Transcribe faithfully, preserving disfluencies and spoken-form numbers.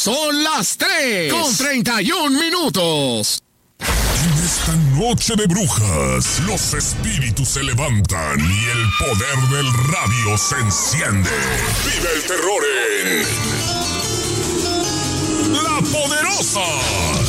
Son las tres con treinta y un minutos. En esta noche de brujas, los espíritus se levantan y el poder del radio se enciende. ¡Vive el terror en La Poderosa!